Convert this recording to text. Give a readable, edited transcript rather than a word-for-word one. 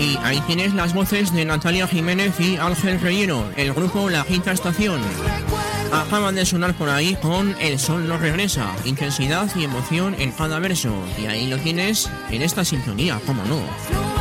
Y ahí tienes las voces de Natalia Jiménez y Ángel Reyero, el grupo La Quinta Estación. Acaban de sonar por ahí con El Sol no regresa, intensidad y emoción en cada verso. Y ahí lo tienes en esta sintonía, cómo no.